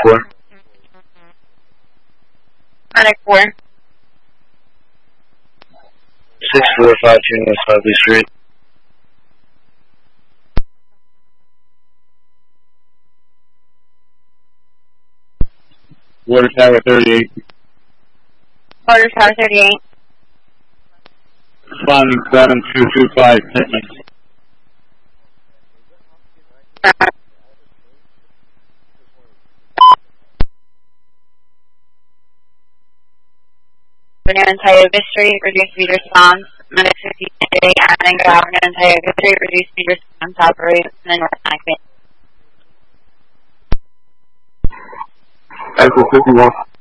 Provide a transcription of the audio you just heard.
4. Medic 4. 6452 West Buckley Street. Water Tower 38. Water Tower 38. Responding 7225 Pittman. Avenue and Tioga Street, reduced speed response. Medic 58, adding Avenue and Tioga Street, reduced speed response, operate in the North Mac. Exit 51.